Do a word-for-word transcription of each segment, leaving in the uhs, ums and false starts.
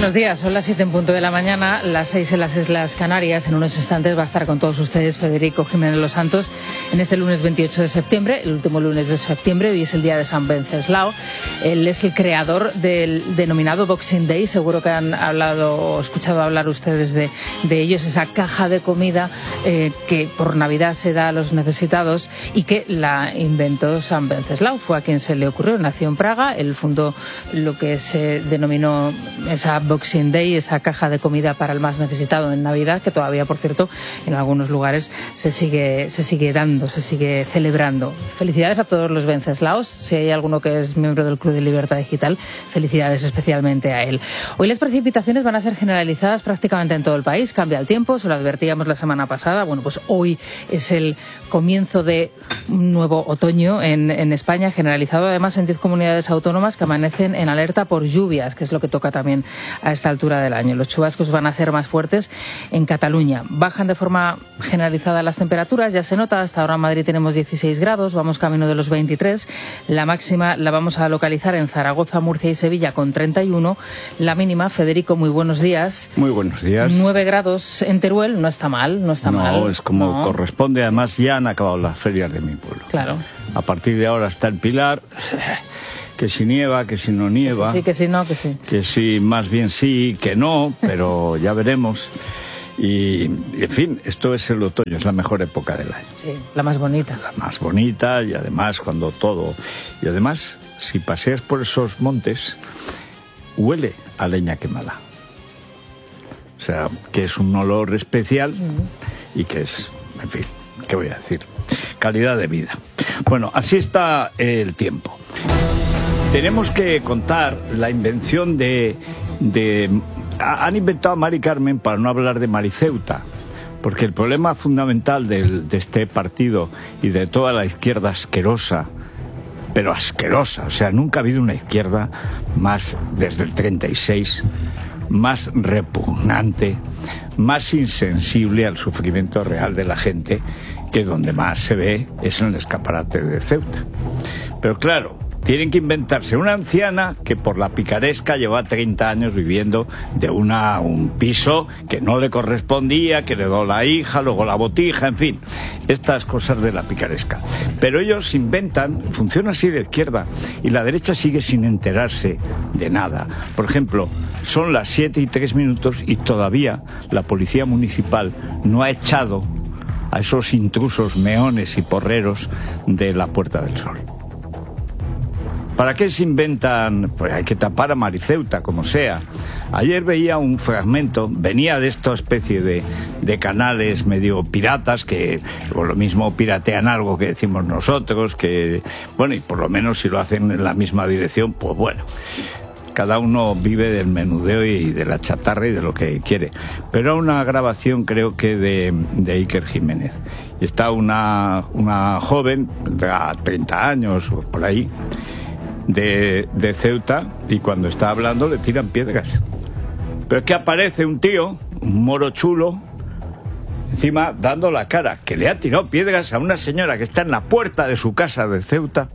Buenos días, son las siete en punto de la mañana, las seis en las Islas Canarias. En unos instantes va a estar con todos ustedes Federico Jiménez Los Santos en este lunes veintiocho de septiembre, el último lunes de septiembre. Hoy es el día de San Venceslao. Él es el creador del denominado Boxing Day. Seguro que han hablado o escuchado hablar ustedes de, de ellos, esa caja de comida eh, que por Navidad se da a los necesitados y que la inventó San Venceslao. Fue a quien se le ocurrió, nació en Praga, él fundó lo que se denominó esa Boxing Day, esa caja de comida para el más necesitado en Navidad, que todavía, por cierto, en algunos lugares se sigue se sigue dando, se sigue celebrando. Felicidades a todos los Venceslaos. Si hay alguno que es miembro del Club de Libertad Digital, felicidades especialmente a él. Hoy las precipitaciones van a ser generalizadas prácticamente en todo el país. Cambia el tiempo, se lo advertíamos la semana pasada. Bueno, pues hoy es el comienzo de un nuevo otoño en, en España, generalizado además en diez comunidades autónomas que amanecen en alerta por lluvias, que es lo que toca también a esta altura del año. Los chubascos van a ser más fuertes en Cataluña. Bajan de forma generalizada las temperaturas, ya se nota. Hasta ahora en Madrid tenemos dieciséis grados, vamos camino de los veintitrés. La máxima la vamos a localizar en Zaragoza, Murcia y Sevilla con treinta y uno. La mínima, Federico, muy buenos días. Muy buenos días. nueve grados en Teruel, no está mal, no está no, mal. No, es como no. corresponde. Además, ya han acabado las ferias de mi pueblo. Claro. A partir de ahora está el Pilar. Que si nieva, que si no nieva. Que sí, que si no, que sí. Que si más bien sí, que no, pero ya veremos. Y, en fin, esto es el otoño, es la mejor época del año. Sí, la más bonita. La más bonita y además cuando todo... Y además, si paseas por esos montes, huele a leña quemada. O sea, que es un olor especial uh-huh. y que es, en fin, ¿qué voy a decir? Calidad de vida. Bueno, así está el tiempo. Tenemos que contar la invención de... de han inventado a Mari Carmen para no hablar de Mariceuta, porque el problema fundamental del, de este partido y de toda la izquierda asquerosa, pero asquerosa, o sea, nunca ha habido una izquierda más, desde el treinta y seis, más repugnante, más insensible al sufrimiento real de la gente, que donde más se ve es en el escaparate de Ceuta. Pero claro, tienen que inventarse una anciana que por la picaresca lleva treinta años viviendo de una, un piso que no le correspondía, que le dio la hija, luego la botija, en fin, estas cosas de la picaresca. Pero ellos inventan, funciona así de izquierda, y la derecha sigue sin enterarse de nada. Por ejemplo, son las siete y tres minutos y todavía la policía municipal no ha echado a esos intrusos meones y porreros de la Puerta del Sol. ¿Para qué se inventan? Pues hay que tapar a Mariceuta, como sea. Ayer veía un fragmento, venía de esta especie de, de canales medio piratas, que o lo mismo piratean algo que decimos nosotros, que, bueno, y por lo menos si lo hacen en la misma dirección, pues bueno. Cada uno vive del menudeo y de la chatarra y de lo que quiere. Pero una grabación, creo que de, de Iker Jiménez. Y está una, una joven, de treinta años o por ahí, De, de Ceuta, y cuando está hablando le tiran piedras. Pero es que aparece un tío, un moro chulo, encima dando la cara, que le ha tirado piedras a una señora que está en la puerta de su casa de Ceuta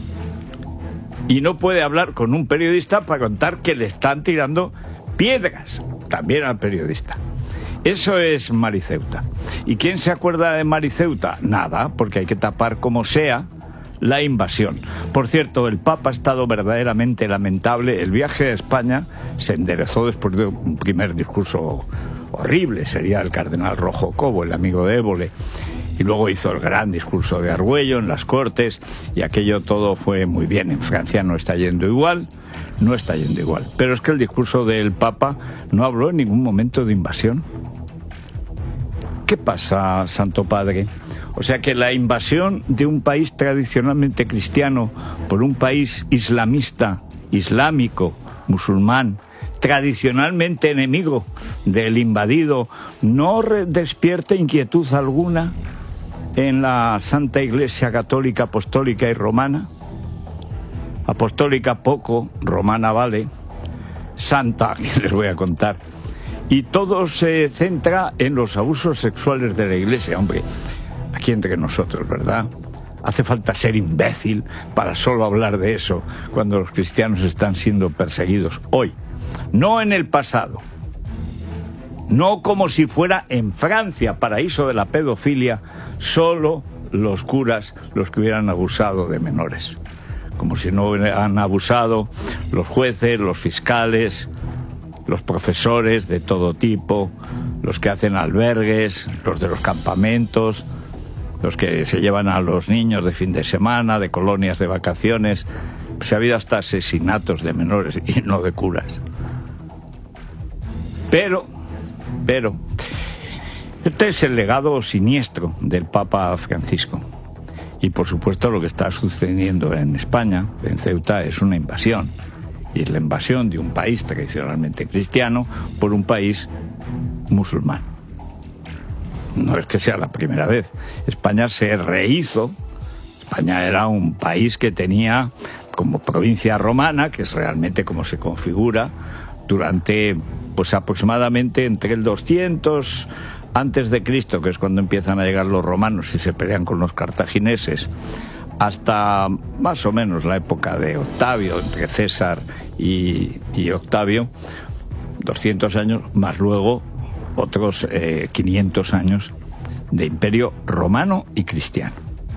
y no puede hablar con un periodista para contar que le están tirando piedras también al periodista. Eso es Mariceuta. ¿Y quién se acuerda de Mariceuta? Nada, porque hay que tapar como sea la invasión. Por cierto, el Papa ha estado verdaderamente lamentable. El viaje a España se enderezó después de un primer discurso horrible. Sería el cardenal Rojo Cobo, el amigo de Évole. Y luego hizo el gran discurso de Argüello en las Cortes, y aquello todo fue muy bien. En Francia no está yendo igual, no está yendo igual. Pero es que el discurso del Papa no habló en ningún momento de invasión. ¿Qué pasa, Santo Padre? O sea que la invasión de un país tradicionalmente cristiano por un país islamista, islámico, musulmán, tradicionalmente enemigo del invadido, no despierta inquietud alguna en la Santa Iglesia Católica, Apostólica y Romana. Apostólica poco, romana vale, santa, que les voy a contar. Y todo se centra en los abusos sexuales de la Iglesia, hombre. Aquí entre nosotros, ¿verdad? Hace falta ser imbécil para solo hablar de eso cuando los cristianos están siendo perseguidos hoy no en el pasado, no como si fuera en Francia, paraíso de la pedofilia, solo los curas los que hubieran abusado de menores, como si no hubieran abusado los jueces, los fiscales, los profesores de todo tipo, los que hacen albergues, los de los campamentos, los que se llevan a los niños de fin de semana, de colonias de vacaciones. Pues ha habido hasta asesinatos de menores y no de curas. Pero, pero, este es el legado siniestro del Papa Francisco. Y por supuesto lo que está sucediendo en España, en Ceuta, es una invasión. Y es la invasión de un país tradicionalmente cristiano por un país musulmán. No es que sea la primera vez. España se rehizo. España era un país que tenía como provincia romana, que es realmente como se configura, durante pues aproximadamente entre el doscientos antes de Cristo, que es cuando empiezan a llegar los romanos y se pelean con los cartagineses, hasta más o menos la época de Octavio, entre César y, y Octavio, doscientos años, más luego otros eh, quinientos años de imperio romano y cristiano.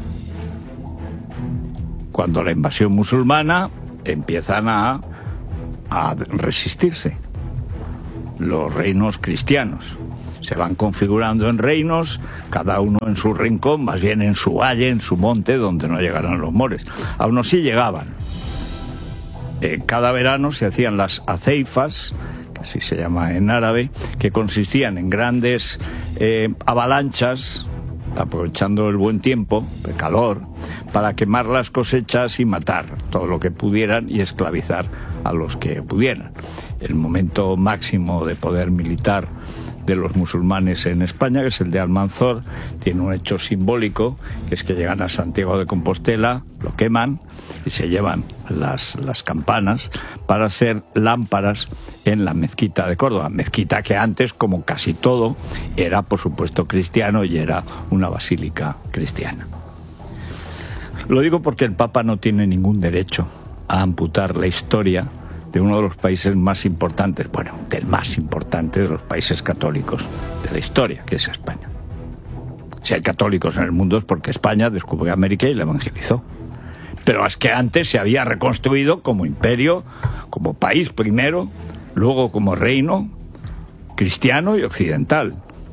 Cuando la invasión musulmana empiezan a, a resistirse los reinos cristianos. Se van configurando en reinos, cada uno en su rincón, más bien en su valle, en su monte, donde no llegaron los mores. Aún así llegaban. Eh, cada verano se hacían las aceifas, que así se llama en árabe, que consistían en grandes eh, avalanchas, aprovechando el buen tiempo, el calor, para quemar las cosechas y matar todo lo que pudieran y esclavizar a los que pudieran. El momento máximo de poder militar de los musulmanes en España, que es el de Almanzor, tiene un hecho simbólico, que es que llegan a Santiago de Compostela, lo queman y se llevan las, las campanas para hacer lámparas en la mezquita de Córdoba, mezquita que antes, como casi todo, era por supuesto cristiano y era una basílica cristiana. Lo digo porque el Papa no tiene ningún derecho a amputar la historia de uno de los países más importantes, bueno, del más importante de los países católicos de la historia, que es España. Si hay católicos en el mundo es porque España descubrió América y la evangelizó. Pero es que antes se había reconstruido como imperio, como país primero, luego como reino cristiano y occidental.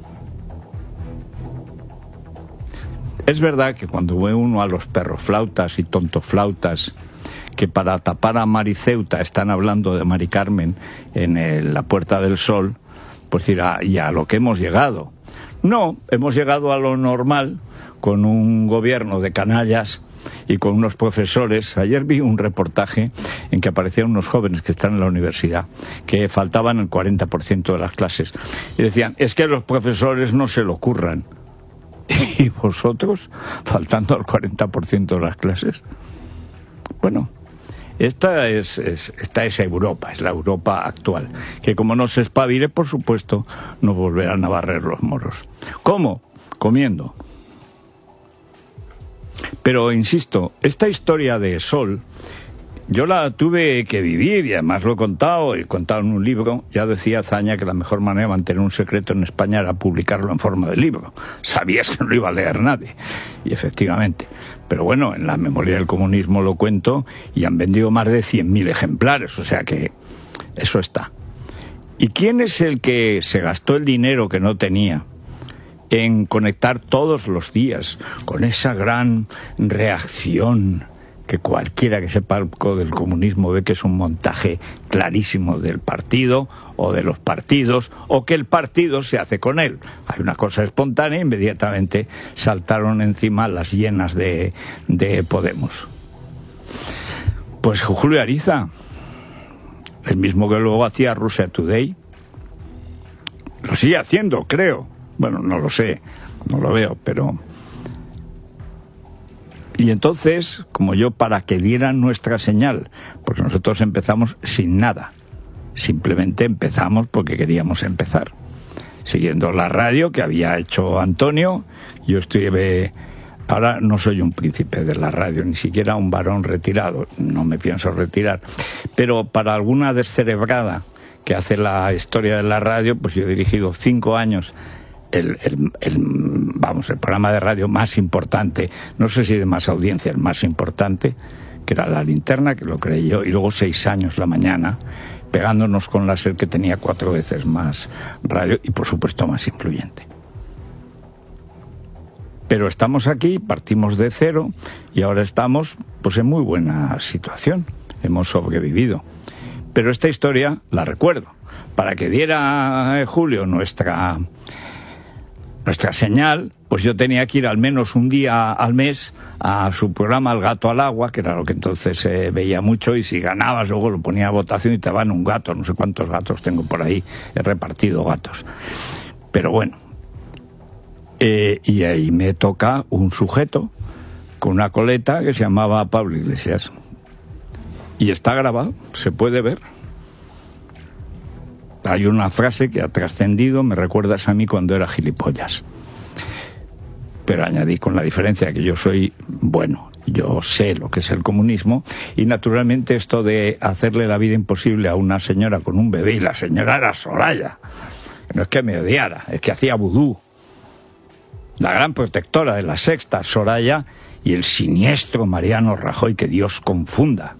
Es verdad que cuando ve uno a los perroflautas y tontoflautas que para tapar a Mariceuta están hablando de Mari Carmen en el, la Puerta del Sol, pues dirá, y a lo que hemos llegado. No, hemos llegado a lo normal con un gobierno de canallas y con unos profesores. Ayer vi un reportaje en que aparecían unos jóvenes que están en la universidad, que faltaban el cuarenta por ciento de las clases. Y decían, es que los profesores no se lo curran. ¿Y vosotros, faltando el cuarenta por ciento de las clases? Bueno, esta es, es, esta es Europa, es la Europa actual, que como no se espabile, por supuesto, no volverán a barrer los moros. ¿Cómo? Comiendo. Pero, insisto, esta historia de Sol, yo la tuve que vivir y además lo he contado, he contado en un libro. Ya decía Azaña que la mejor manera de mantener un secreto en España era publicarlo en forma de libro. Sabías que no lo iba a leer nadie. Y efectivamente. Pero bueno, en la memoria del comunismo lo cuento y han vendido más de cien mil ejemplares, o sea que eso está. ¿Y quién es el que se gastó el dinero que no tenía en conectar todos los días con esa gran reacción que cualquiera que sepa algo del comunismo ve que es un montaje clarísimo del partido o de los partidos, o que el partido se hace con él? Hay una cosa espontánea, inmediatamente saltaron encima las hienas de, de Podemos. Pues Julio Ariza, el mismo que luego hacía Russia Today, lo sigue haciendo, creo. Bueno, no lo sé, no lo veo, pero... Y entonces, como yo, para que dieran nuestra señal, porque nosotros empezamos sin nada, simplemente empezamos porque queríamos empezar, siguiendo la radio que había hecho Antonio. Yo estuve, ahora no soy un príncipe de la radio, ni siquiera un varón retirado, no me pienso retirar, pero para alguna descerebrada que hace la historia de la radio, pues yo he dirigido cinco años el, el, el, vamos, el programa de radio más importante, no sé si de más audiencia, el más importante, que era La Linterna, que lo creé yo, y luego seis años La Mañana, pegándonos con la SER, que tenía cuatro veces más radio y por supuesto más influyente. Pero estamos aquí, partimos de cero y ahora estamos pues en muy buena situación, hemos sobrevivido. Pero esta historia la recuerdo, para que diera eh, Julio nuestra, nuestra señal, pues yo tenía que ir al menos un día al mes a su programa El Gato al Agua, que era lo que entonces se eh, veía mucho, y si ganabas luego lo ponía a votación y te daban un gato, no sé cuántos gatos tengo por ahí, he repartido gatos. Pero bueno, eh, y ahí me toca un sujeto con una coleta que se llamaba Pablo Iglesias. Y está grabado, se puede ver. Hay una frase que ha trascendido, me recuerdas a mí cuando era gilipollas. Pero añadí con la diferencia que yo soy bueno, yo sé lo que es el comunismo, y naturalmente esto de hacerle la vida imposible a una señora con un bebé, y la señora era Soraya, no es que me odiara, es que hacía vudú. La gran protectora de La Sexta, Soraya, y el siniestro Mariano Rajoy, que Dios confunda.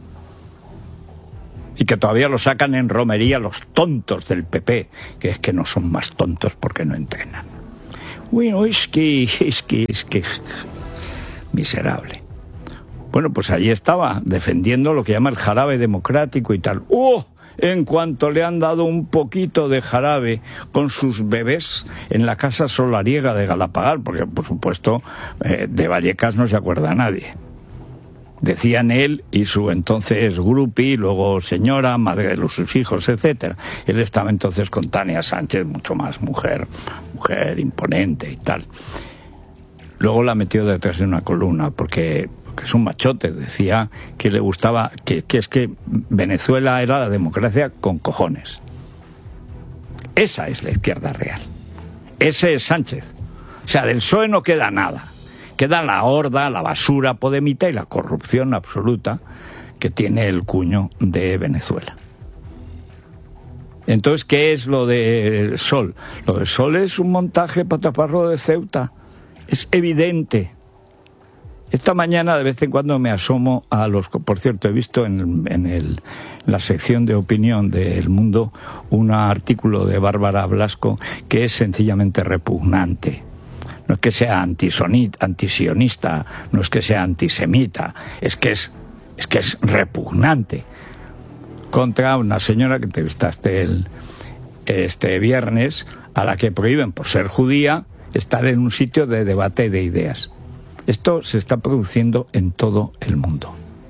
Y que todavía lo sacan en romería los tontos del P P, que es que no son más tontos porque no entrenan. Bueno, es que, es que, es que... miserable. Bueno, pues allí estaba, defendiendo lo que llama el jarabe democrático y tal. ¡Oh! En cuanto le han dado un poquito de jarabe con sus bebés en la casa solariega de Galapagar, porque por supuesto eh, de Vallecas no se acuerda nadie. Decían él y su entonces grupi, luego señora, madre de sus hijos, etcétera. Él estaba entonces con Tania Sánchez, mucho más mujer, mujer imponente y tal. Luego la metió detrás de una columna porque, porque es un machote. Decía que le gustaba, que, que es que Venezuela era la democracia con cojones. Esa es la izquierda real. Ese es Sánchez. O sea, del P S O E no queda nada. Queda la horda, la basura podemita y la corrupción absoluta que tiene el cuño de Venezuela. Entonces, ¿qué es lo de Sol? Lo de Sol es un montaje para taparlo de Ceuta. Es evidente. Esta mañana de vez en cuando me asomo a los... Por cierto, he visto en, en el, la sección de opinión de El Mundo un artículo de Bárbara Blasco que es sencillamente repugnante. No es que sea antisionista, no es que sea antisemita, es que es, es que es repugnante contra una señora que entrevistaste el, este viernes, a la que prohíben, por ser judía, estar en un sitio de debate de ideas. Esto se está produciendo en todo el mundo.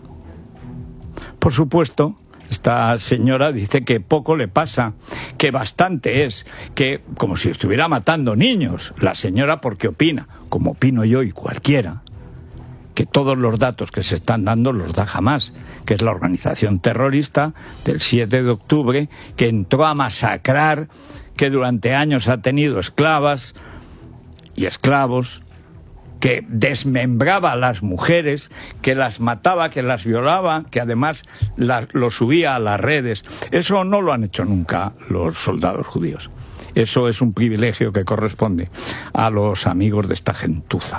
Por supuesto, esta señora dice que poco le pasa, que bastante es, que como si estuviera matando niños. La señora porque opina, como opino yo y cualquiera, que todos los datos que se están dando los da Hamás, que es la organización terrorista del siete de octubre, que entró a masacrar, que durante años ha tenido esclavas y esclavos, que desmembraba a las mujeres, que las mataba, que las violaba, que además las, lo subía a las redes. Eso no lo han hecho nunca los soldados judíos. Eso es un privilegio que corresponde a los amigos de esta gentuza.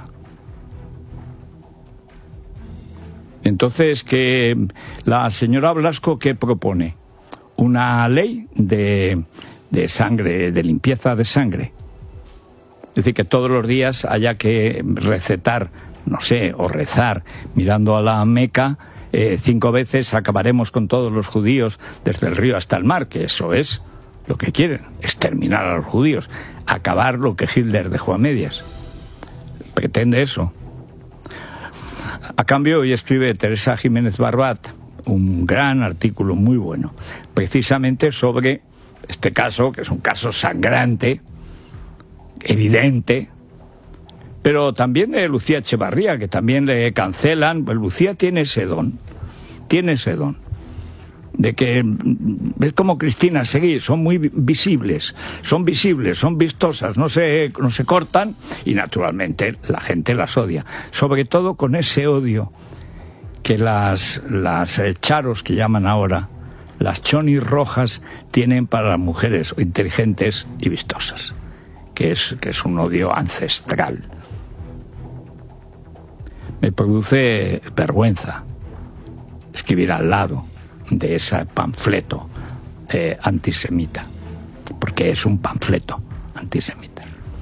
Entonces, que la señora Blasco, ¿qué propone? Una ley de, de sangre, de limpieza de sangre. Es decir, que todos los días haya que recetar, no sé, o rezar, mirando a la Meca, eh, cinco veces acabaremos con todos los judíos desde el río hasta el mar, que eso es lo que quieren, exterminar a los judíos, acabar lo que Hitler dejó a medias. Pretende eso. A cambio, hoy escribe Teresa Jiménez Barbat un gran artículo muy bueno, precisamente sobre este caso, que es un caso sangrante, evidente, pero también de Lucía Echevarría, que también le cancelan. Pues Lucía tiene ese don, tiene ese don, de que es como Cristina Seguí, son muy visibles, son visibles, son vistosas, no se, no se cortan, y naturalmente la gente las odia, sobre todo con ese odio que las, las charos que llaman ahora, las chonis rojas tienen para las mujeres inteligentes y vistosas, que es, que es un odio ancestral. Me produce vergüenza escribir al lado de ese panfleto eh, antisemita, porque es un panfleto antisemita.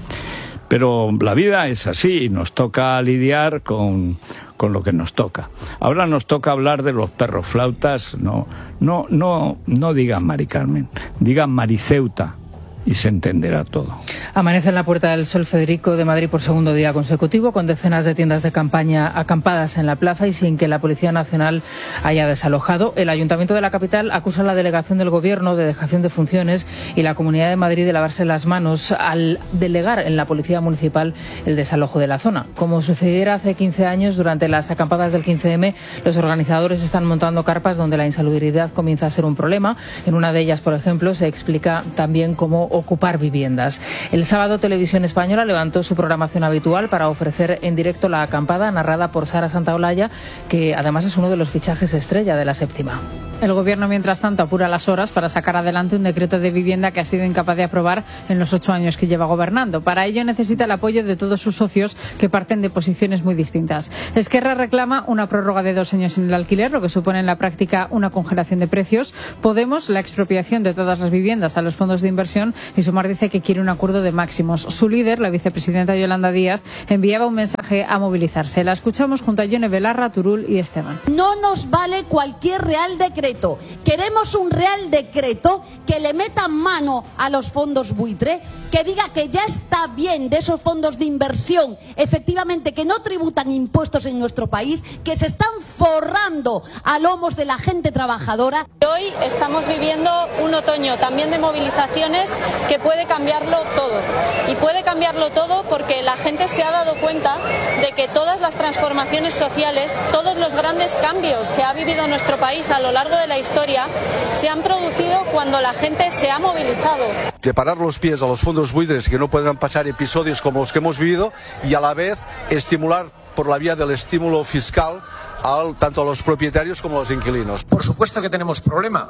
Pero la vida es así, nos toca lidiar con, con lo que nos toca. Ahora nos toca hablar de los perros flautas. No, no, no, no digan Mari Carmen, digan Mariceuta, y se entenderá todo. Amanece en la Puerta del Sol Federico de Madrid por segundo día consecutivo, con decenas de tiendas de campaña acampadas en la plaza y sin que la Policía Nacional haya desalojado. El Ayuntamiento de la capital acusa a la delegación del Gobierno de dejación de funciones y la Comunidad de Madrid de lavarse las manos al delegar en la Policía Municipal el desalojo de la zona. Como sucediera hace quince años, durante las acampadas del quince eme, los organizadores están montando carpas donde la insalubridad comienza a ser un problema. En una de ellas, por ejemplo, se explica también cómo ocupar viviendas. El sábado Televisión Española levantó su programación habitual para ofrecer en directo la acampada narrada por Sara Santaolalla, que además es uno de los fichajes estrella de la séptima. El Gobierno, mientras tanto, apura las horas para sacar adelante un decreto de vivienda que ha sido incapaz de aprobar en los ocho años que lleva gobernando. Para ello necesita el apoyo de todos sus socios, que parten de posiciones muy distintas. Esquerra reclama una prórroga de dos años en el alquiler, lo que supone en la práctica una congelación de precios. Podemos, la expropiación de todas las viviendas a los fondos de inversión, y Sumar dice que quiere un acuerdo de máximos. Su líder, la vicepresidenta Yolanda Díaz, enviaba un mensaje a movilizarse. La escuchamos junto a Yone Belarra, Turul y Esteban. No nos vale cualquier real decreto. Queremos un real decreto que le meta mano a los fondos buitre, que diga que ya está bien de esos fondos de inversión, efectivamente, que no tributan impuestos en nuestro país, que se están forrando a lomos de la gente trabajadora. Hoy estamos viviendo un otoño también de movilizaciones que puede cambiarlo todo. Y puede cambiarlo todo porque la gente se ha dado cuenta de que todas las transformaciones sociales, todos los grandes cambios que ha vivido nuestro país a lo largo de la historia, se han producido cuando la gente se ha movilizado. Separar los pies a los fondos buitres, que no podrán pasar episodios como los que hemos vivido, y a la vez estimular por la vía del estímulo fiscal al, tanto a los propietarios como a los inquilinos. Por supuesto que tenemos problema.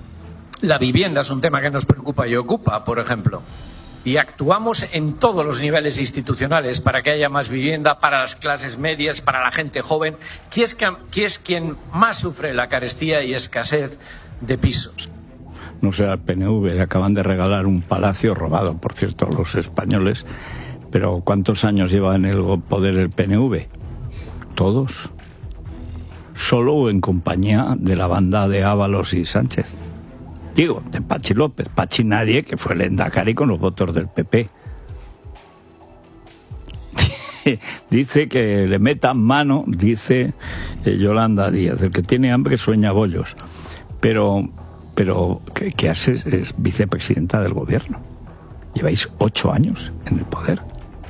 La vivienda es un tema que nos preocupa y ocupa, por ejemplo. Y actuamos en todos los niveles institucionales para que haya más vivienda para las clases medias, para la gente joven, que es, que, que es quien más sufre la carestía y escasez de pisos. No sé, al P N V le acaban de regalar un palacio robado, por cierto, a los españoles. Pero ¿cuántos años lleva en el poder el P N V? Todos. Solo en compañía de la banda de Ábalos y Sánchez. Digo, de Pachi López. Pachi nadie, que fue el endacari con los votos del P P. Dice que le metan mano, dice eh, Yolanda Díaz, el que tiene hambre sueña bollos. Pero, pero ¿qué, qué hace? Es vicepresidenta del Gobierno. Lleváis ocho años en el poder.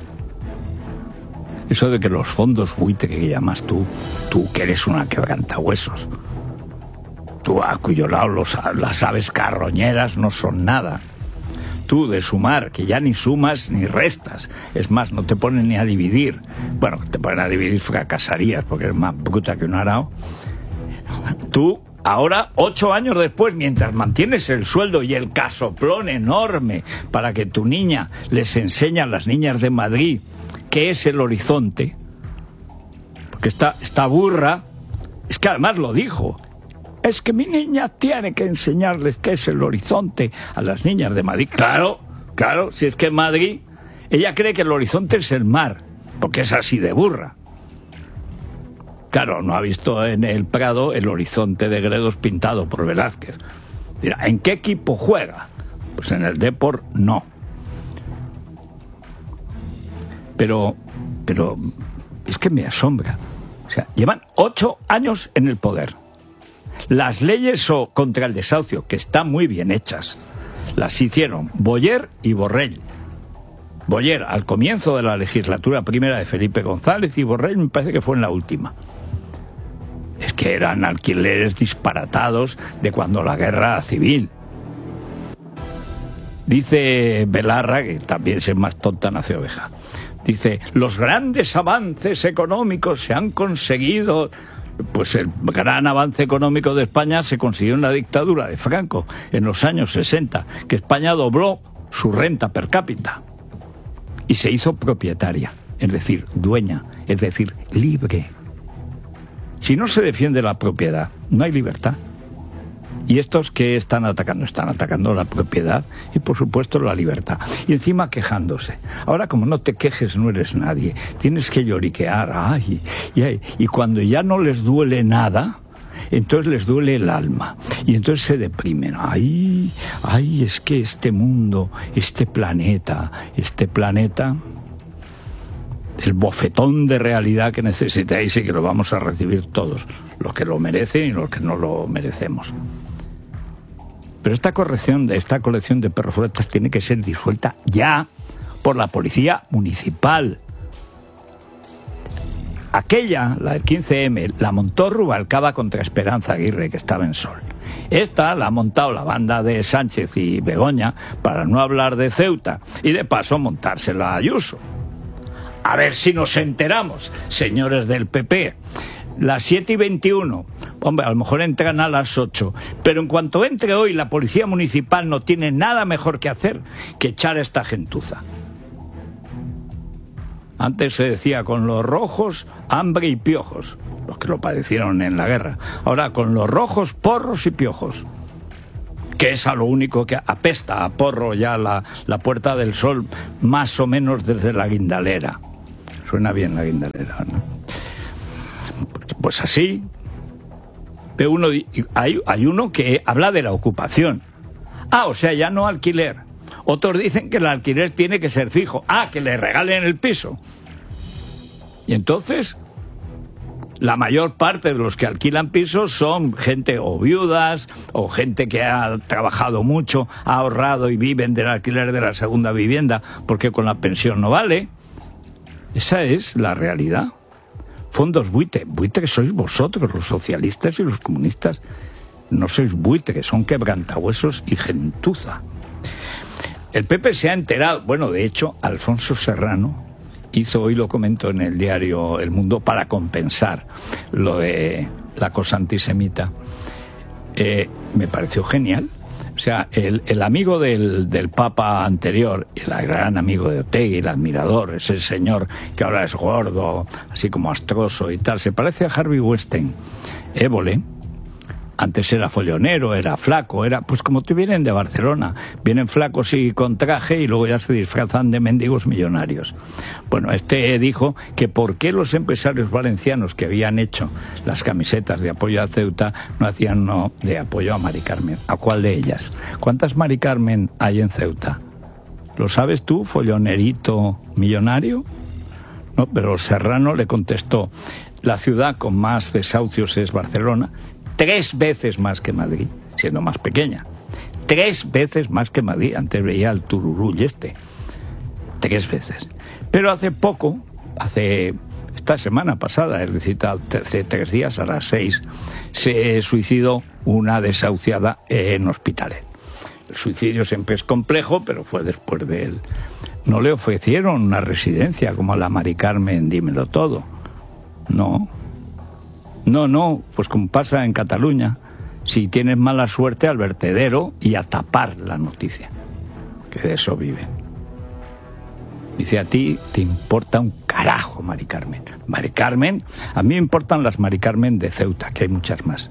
Eso de que los fondos buitre que llamas tú, tú que eres una quebrantahuesos. Tú, a cuyo lado los, las aves carroñeras no son nada. Tú, de sumar, que ya ni sumas ni restas. Es más, no te ponen ni a dividir. Bueno, te ponen a dividir, fracasarías, porque eres más bruta que un arao. Tú, ahora, ocho años después, mientras mantienes el sueldo y el casoplón enorme para que tu niña les enseñe a las niñas de Madrid qué es el horizonte, porque esta, esta burra, es que además lo dijo, es que mi niña tiene que enseñarles qué es el horizonte a las niñas de Madrid. Claro, claro, si es que en Madrid ella cree que el horizonte es el mar, porque es así de burra. Claro, no ha visto en el Prado el horizonte de Gredos pintado por Velázquez. Mira, ¿en qué equipo juega? Pues en el Depor no. Pero, pero es que me asombra. O sea, llevan ocho años en el poder. Las leyes contra el desahucio, que están muy bien hechas, las hicieron Boyer y Borrell. Boyer al comienzo de la legislatura primera de Felipe González, y Borrell me parece que fue en la última. Es que eran alquileres disparatados de cuando la guerra civil. Dice Belarra, que también es más tonta nace oveja, dice, los grandes avances económicos se han conseguido. Pues el gran avance económico de España se consiguió en la dictadura de Franco, en los años sesenta, que España dobló su renta per cápita y se hizo propietaria, es decir, dueña, es decir, libre. Si no se defiende la propiedad, no hay libertad. ¿Y estos qué están atacando? Están atacando la propiedad y, por supuesto, la libertad. Y encima quejándose. Ahora, como no te quejes, no eres nadie. Tienes que lloriquear. Ay, y, ay, y cuando ya no les duele nada, entonces les duele el alma. Y entonces se deprimen. Ay, ay, es que este mundo, este planeta, este planeta... el bofetón de realidad que necesitáis y que lo vamos a recibir todos, los que lo merecen y los que no lo merecemos. Pero esta corrección de esta colección de perrofuetas tiene que ser disuelta ya por la policía municipal. Aquella, la del quince eme, la montó Rubalcaba contra Esperanza Aguirre, que estaba en Sol. Esta la ha montado la banda de Sánchez y Begoña para no hablar de Ceuta y de paso montársela a Ayuso. A ver si nos enteramos, señores del P P. Las siete y veintiuno, hombre, a lo mejor entran a las ocho, pero en cuanto entre hoy, la policía municipal no tiene nada mejor que hacer que echar a esta gentuza. Antes se decía con los rojos, hambre y piojos, los que lo padecieron en la guerra. Ahora con los rojos, porros y piojos, que es a lo único que apesta a porro ya la, la Puerta del Sol, más o menos desde la Guindalera. Suena bien la Guindalera, ¿no? Pues así, ve uno, hay, hay uno que habla de la ocupación. Ah, o sea, ya no alquiler. Otros dicen que el alquiler tiene que ser fijo. Ah, que le regalen el piso. Y entonces, la mayor parte de los que alquilan pisos son gente o viudas o gente que ha trabajado mucho, ha ahorrado y viven del alquiler de la segunda vivienda porque con la pensión no vale. Esa es la realidad. Fondos buitre. Buitre sois vosotros, los socialistas y los comunistas. No sois buitre, son quebrantahuesos y gentuza. El P P se ha enterado. Bueno, de hecho, Alfonso Serrano hizo, hoy lo comento en el diario El Mundo, para compensar lo de la cosa antisemita. Eh, me pareció genial. O sea, el, el amigo del, del Papa anterior, el gran amigo de Otegi, el admirador, ese señor que ahora es gordo, así como astroso y tal, se parece a Harvey Weinstein. Évole, antes era follonero, era flaco, era pues como te vienen de Barcelona, vienen flacos y con traje y luego ya se disfrazan de mendigos millonarios. Bueno, este dijo que por qué los empresarios valencianos que habían hecho las camisetas de apoyo a Ceuta no hacían no de apoyo a Mari Carmen. ¿A cuál de ellas? ¿Cuántas Mari Carmen hay en Ceuta? ¿Lo sabes tú, follonerito millonario? No, pero Serrano le contestó, la ciudad con más desahucios es Barcelona, tres veces más que Madrid, siendo más pequeña. Tres veces más que Madrid. Antes veía el Tururull este. Tres veces. Pero hace poco, hace esta semana pasada, es decir, hace tres días a las seis, se suicidó una desahuciada en Hospitalet. El suicidio siempre es complejo, pero fue después de él. No le ofrecieron una residencia como a la Mari Carmen, dímelo todo. No. No, no, pues como pasa en Cataluña, si tienes mala suerte al vertedero y a tapar la noticia, que de eso viven. Dice, a ti te importa un carajo, Mari Carmen. Mari Carmen, a mí me importan las Mari Carmen de Ceuta, que hay muchas más.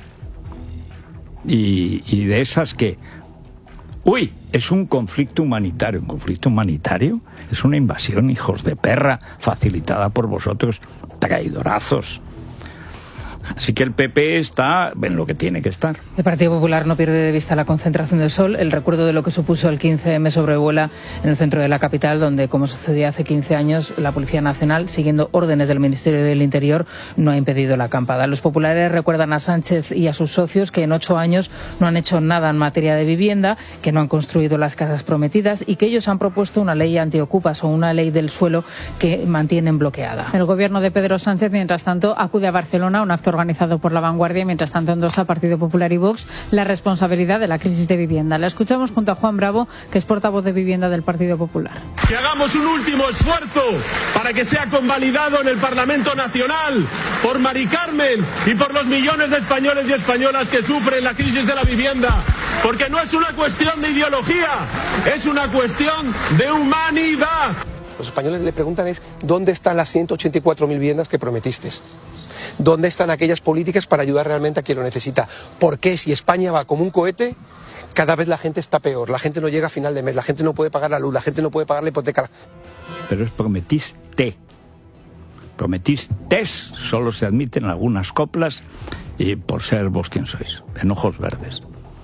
Y, y de esas que, uy, es un conflicto humanitario. ¿Un conflicto humanitario? Es una invasión, hijos de perra, facilitada por vosotros, traidorazos. Así que el P P está en lo que tiene que estar. El Partido Popular no pierde de vista la concentración del Sol, el recuerdo de lo que supuso el quince eme sobrevuela en el centro de la capital, donde, como sucedía hace quince años, la Policía Nacional, siguiendo órdenes del Ministerio del Interior, no ha impedido la acampada. Los populares recuerdan a Sánchez y a sus socios que en ocho años no han hecho nada en materia de vivienda, que no han construido las casas prometidas y que ellos han propuesto una ley antiocupas o una ley del suelo que mantienen bloqueada. El gobierno de Pedro Sánchez, mientras tanto, acude a Barcelona a un acto organizado por La Vanguardia, y mientras tanto endosa Partido Popular y Vox la responsabilidad de la crisis de vivienda. La escuchamos junto a Juan Bravo, que es portavoz de Vivienda del Partido Popular. Que hagamos un último esfuerzo para que sea convalidado en el Parlamento Nacional por Mari Carmen y por los millones de españoles y españolas que sufren la crisis de la vivienda, porque no es una cuestión de ideología, es una cuestión de humanidad. Los españoles le preguntan es ¿dónde están las ciento ochenta y cuatro mil viviendas que prometiste? ¿Dónde están aquellas políticas para ayudar realmente a quien lo necesita? ¿Por qué si España va como un cohete, cada vez la gente está peor? La gente no llega a final de mes, la gente no puede pagar la luz, la gente no puede pagar la hipoteca. Pero es prometiste. Prometiste, solo se admiten algunas coplas y por ser vos quien sois, en ojos verdes.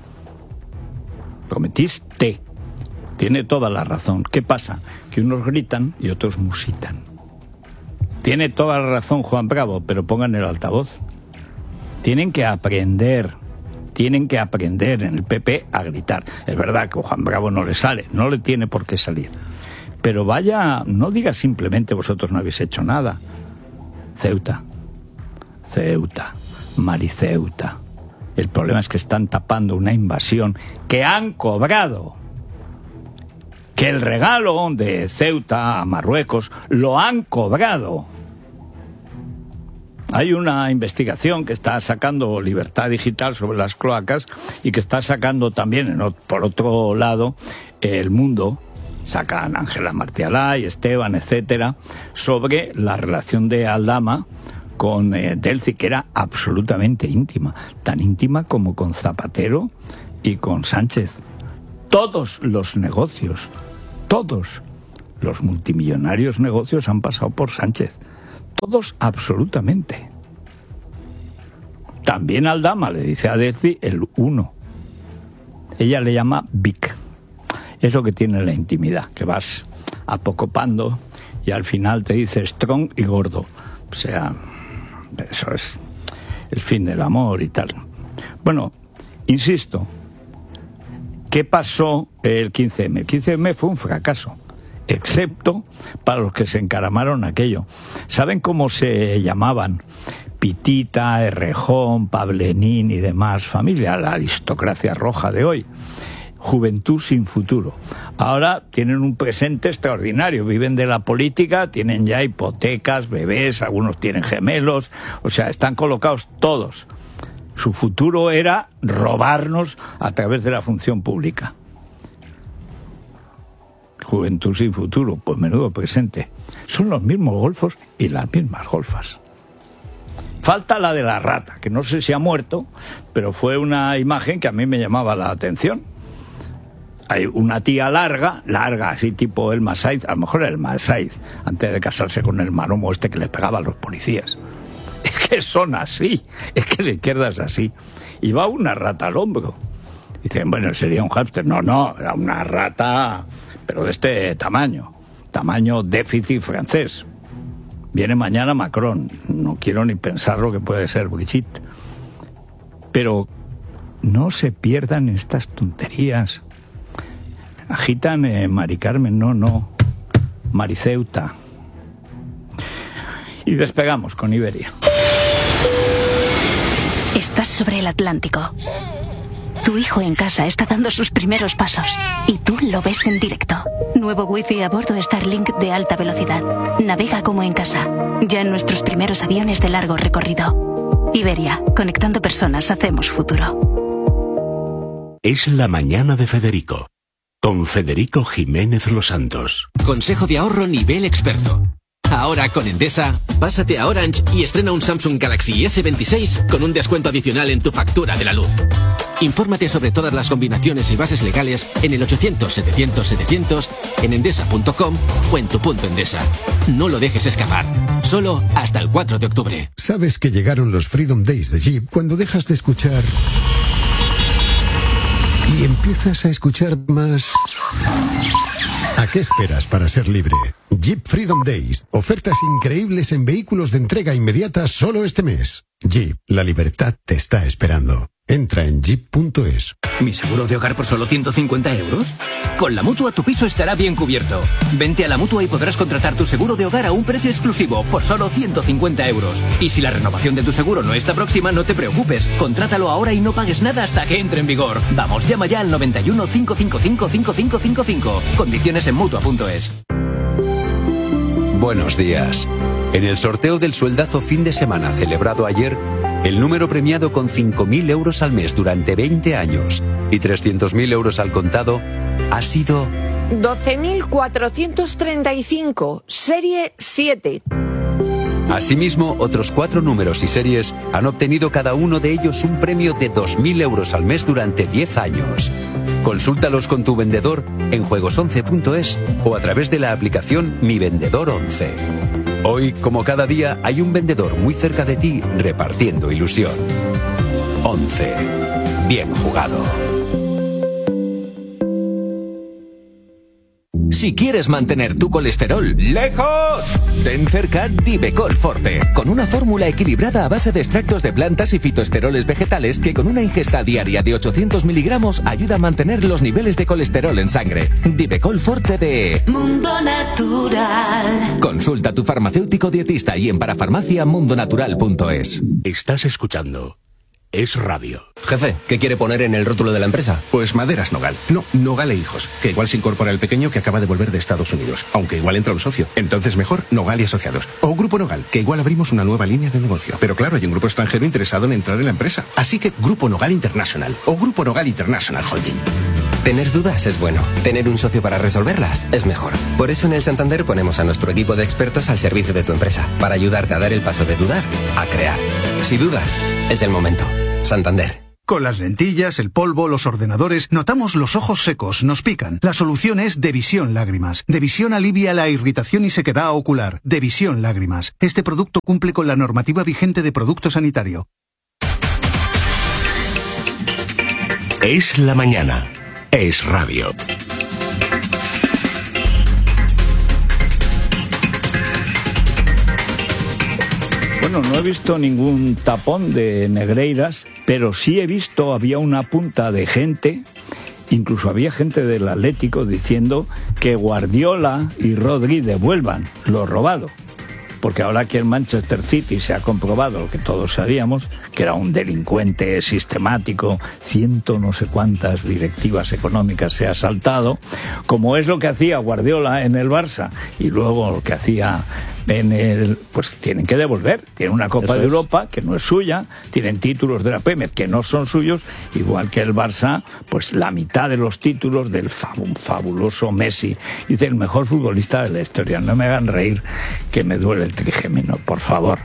Prometiste. Tiene toda la razón. ¿Qué pasa? Que unos gritan y otros musitan. Tiene toda la razón Juan Bravo, pero pongan el altavoz. Tienen que aprender, tienen que aprender en el P P a gritar. Es verdad que a Juan Bravo no le sale, no le tiene por qué salir. Pero vaya, no diga simplemente vosotros no habéis hecho nada. Ceuta, Ceuta, Mariceuta. El problema es que están tapando una invasión que han cobrado. Que el regalo de Ceuta a Marruecos lo han cobrado. Hay una investigación que está sacando Libertad Digital sobre las cloacas y que está sacando también, por otro lado, El Mundo. Sacan Ángela Martialá y Esteban, etcétera, sobre la relación de Aldama con eh, Delcy, que era absolutamente íntima, tan íntima como con Zapatero y con Sánchez. Todos los negocios, todos los multimillonarios negocios han pasado por Sánchez. Todos absolutamente. También Aldama le dice a Delcy el uno. Ella le llama Vic. Es lo que tiene la intimidad, que vas apocopando y al final te dice strong y gordo. O sea, eso es el fin del amor y tal. Bueno, insisto, ¿qué pasó el quince eme? El quince eme fue un fracaso, excepto para los que se encaramaron aquello. ¿Saben cómo se llamaban? Pitita, Errejón, Pablenín y demás familia, la aristocracia roja de hoy. Juventud sin futuro. Ahora tienen un presente extraordinario, viven de la política, tienen ya hipotecas, bebés, algunos tienen gemelos, o sea, están colocados todos. Su futuro era robarnos a través de la función pública. Juventud sin futuro, pues menudo presente. Son los mismos golfos y las mismas golfas. Falta la de la rata, que no sé si ha muerto, pero fue una imagen que a mí me llamaba la atención. Hay una tía larga, larga, así tipo Elma Saiz, a lo mejor Elma Saiz, antes de casarse con el maromo este que le pegaba a los policías. Es que son así, es que la izquierda es así. Y va una rata al hombro. Dicen, bueno, sería un hámster. No, no, era una rata, pero de este tamaño, tamaño déficit francés. Viene mañana Macron, no quiero ni pensar lo que puede ser Brigitte. Pero no se pierdan estas tonterías. Agitan eh, Mari Carmen, no, no, Mariceuta. Y despegamos con Iberia. Estás sobre el Atlántico. Tu hijo en casa está dando sus primeros pasos y tú lo ves en directo. Nuevo wifi a bordo Starlink de alta velocidad. Navega como en casa, ya en nuestros primeros aviones de largo recorrido. Iberia, conectando personas, hacemos futuro. Es la mañana de Federico, con Federico Jiménez Los Santos. Consejo de ahorro nivel experto. Ahora con Endesa, pásate a Orange y estrena un Samsung Galaxy ese veintiséis con un descuento adicional en tu factura de la luz. Infórmate sobre todas las combinaciones y bases legales en el ochocientos setecientos setecientos, en endesa punto com o en tu punto Endesa. No lo dejes escapar. Solo hasta el cuatro de octubre. ¿Sabes que llegaron los Freedom Days de Jeep cuando dejas de escuchar y empiezas a escuchar más? ¿A qué esperas para ser libre? Jeep Freedom Days. Ofertas increíbles en vehículos de entrega inmediata solo este mes. Jeep, la libertad te está esperando. Entra en jeep punto es. ¿Mi seguro de hogar por solo ciento cincuenta euros? Con la Mutua tu piso estará bien cubierto. Vente a la Mutua y podrás contratar tu seguro de hogar a un precio exclusivo por solo ciento cincuenta euros. Y si la renovación de tu seguro no está próxima, no te preocupes. Contrátalo ahora y no pagues nada hasta que entre en vigor. Vamos, llama ya al noventa y uno, cinco cinco cinco, cinco cinco cinco cinco. Condiciones en Mutua punto es. Buenos días. En el sorteo del sueldazo fin de semana celebrado ayer, el número premiado con cinco mil euros al mes durante veinte años y trescientos mil euros al contado ha sido doce mil cuatrocientos treinta y cinco, serie siete. Asimismo, otros cuatro números y series han obtenido cada uno de ellos un premio de dos mil euros al mes durante diez años. Consúltalos con tu vendedor en juegos once punto es o a través de la aplicación Mi Vendedor once. Hoy, como cada día, hay un vendedor muy cerca de ti repartiendo ilusión. once. Bien jugado. Si quieres mantener tu colesterol lejos, ten cerca Divecol Forte, con una fórmula equilibrada a base de extractos de plantas y fitoesteroles vegetales que con una ingesta diaria de ochocientos miligramos ayuda a mantener los niveles de colesterol en sangre. Divecol Forte de Mundo Natural. Consulta a tu farmacéutico dietista y en parafarmacia mundo natural punto es. Estás escuchando Es Radio. Jefe, ¿qué quiere poner en el rótulo de la empresa? Pues Maderas Nogal. No, Nogal e Hijos. Que igual se incorpora el pequeño que acaba de volver de Estados Unidos. Aunque igual entra un socio. Entonces mejor Nogal y Asociados. O Grupo Nogal, que igual abrimos una nueva línea de negocio. Pero claro, hay un grupo extranjero interesado en entrar en la empresa. Así que Grupo Nogal International. O Grupo Nogal International Holding. Tener dudas es bueno. Tener un socio para resolverlas es mejor. Por eso en el Santander ponemos a nuestro equipo de expertos al servicio de tu empresa. Para ayudarte a dar el paso de dudar a crear. Si dudas, es el momento. Santander. Con las lentillas, el polvo, los ordenadores, notamos los ojos secos, nos pican. La solución es Devisión Lágrimas. Devisión alivia la irritación y sequedad ocular. Devisión Lágrimas. Este producto cumple con la normativa vigente de producto sanitario. Es la mañana. Es Radio. Bueno, no he visto ningún tapón de negreiras, pero sí he visto, había una punta de gente, incluso había gente del Atlético diciendo que Guardiola y Rodri devuelvan lo robado. Porque ahora que el Manchester City se ha comprobado lo que todos sabíamos, que era un delincuente sistemático, ciento no sé cuántas directivas económicas se ha saltado, como es lo que hacía Guardiola en el Barça y luego lo que hacía en el, pues tienen que devolver. Tienen una Copa de Europa que no es suya, tienen títulos de la Premier que no son suyos, igual que el Barça, pues la mitad de los títulos del fabuloso Messi. Dice, el mejor futbolista de la historia. No me hagan reír, que me duele el trigémino, por favor.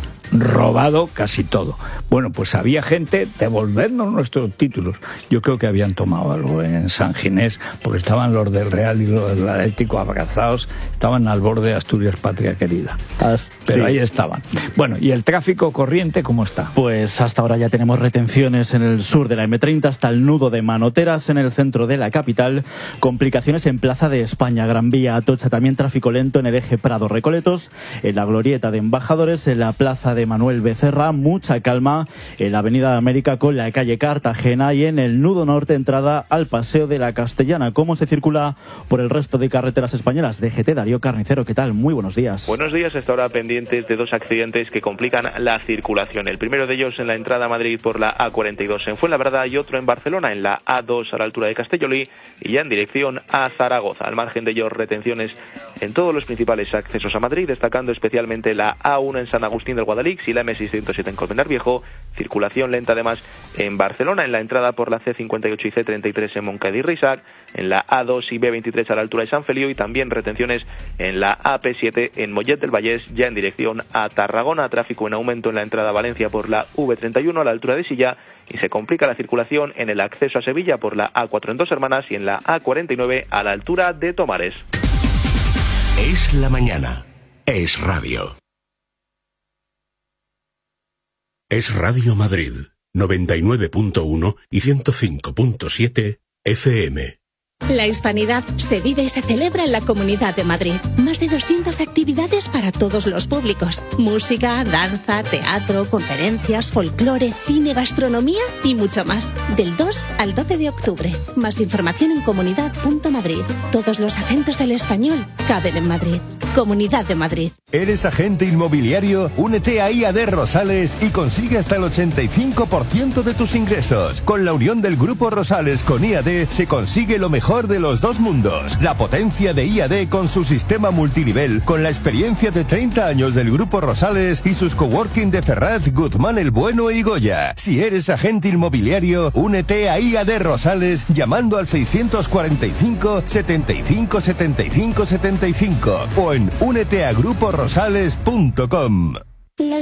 Robado casi todo. Bueno, pues había gente, devolvernos nuestros títulos. Yo creo que habían tomado algo en San Ginés, porque estaban los del Real y los del Atlético abrazados, estaban al borde de Asturias, patria querida. As, Pero sí. Ahí estaban. Bueno, ¿y el tráfico corriente cómo está? Pues hasta ahora ya tenemos retenciones en el sur de la eme treinta hasta el nudo de Manoteras en el centro de la capital, complicaciones en Plaza de España, Gran Vía, Atocha, también tráfico lento en el eje Prado-Recoletos, en la glorieta de Embajadores, en la plaza de Manuel Becerra, mucha calma en la avenida de América con la calle Cartagena y en el nudo norte entrada al paseo de la Castellana. ¿Cómo se circula por el resto de carreteras españolas? D G T, Darío Carnicero, ¿qué tal? Muy buenos días. Buenos días, hasta ahora pendientes de dos accidentes que complican la circulación. El primero de ellos en la entrada a Madrid por la A cuarenta y dos en Fuenlabrada y otro en Barcelona en la A dos a la altura de Castellolí y ya en dirección a Zaragoza. Al margen de ellos, retenciones en todos los principales accesos a Madrid, destacando especialmente la A uno en San Agustín del Guadalix y la eme seiscientos siete en Colmenar Viejo. Circulación lenta además en Barcelona en la entrada por la ce cincuenta y ocho y ce treinta y tres en Moncada y Reixac, en la A dos y be veintitrés a la altura de San Feliu y también retenciones en la A P siete en Mollet del Vallès ya en dirección a Tarragona. Tráfico en aumento en la entrada a Valencia por la ve treinta y uno a la altura de Silla y se complica la circulación en el acceso a Sevilla por la A cuatro en Dos Hermanas y en la A cuarenta y nueve a la altura de Tomares. Es la mañana. Es Radio. Es Radio Madrid, noventa y nueve punto uno y ciento cinco punto siete F M. La hispanidad se vive y se celebra en la Comunidad de Madrid. Más de doscientas actividades para todos los públicos. Música, danza, teatro, conferencias, folclore, cine, gastronomía y mucho más. Del dos al doce de octubre. Más información en comunidad punto madrid. Todos los acentos del español caben en Madrid. Comunidad de Madrid. ¿Eres agente inmobiliario? Únete a I A D Rosales y consigue hasta el ochenta y cinco por ciento de tus ingresos. Con la unión del Grupo Rosales con I A D se consigue lo mejor de los dos mundos. La potencia de I A D con su sistema multinivel, con la experiencia de treinta años del Grupo Rosales y sus coworking de Ferraz, Guzmán el Bueno y Goya. Si eres agente inmobiliario, únete a I A D Rosales llamando al seiscientos cuarenta y cinco, setenta y cinco, setenta y cinco, setenta y cinco o en únete a grupo rosales punto com.